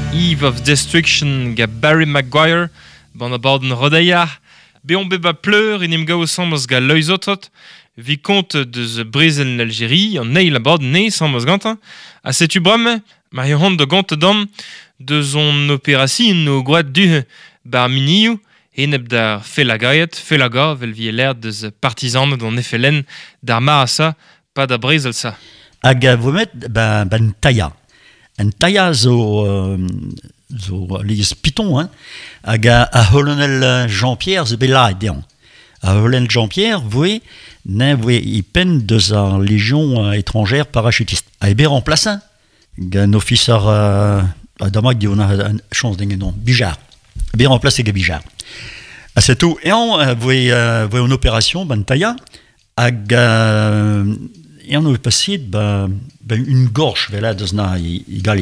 Eve of Destruction ga Barry Maguire, ban a baden rodeiar. Beon beba pleur in em gao sambos ga leuzotot, vi kont deus brezel l'Algérie, an neil a baden ne sambos gantin. A setu bram, ma hon de gant dam, deus on operasi no gwad du bar miniou, enep d'ar felaga vel vi l'air deus partizan d'on efelen d'ar marasa, pa da brezel sa. Hag vomet ben taia. En taia zo les piton, hein. Hag a holonel Jean-Pierre ze bela edean. A holonel Jean-Pierre voe i pen deus ar légion étrangère parachutiste. A ebe remplaçant. Gan officer a damag di on a chance d'engen non. Bijar. Ebe remplace ga Bijar. A setou ean voe en opération ben taia hag et on a passé une gorge, voilà, dans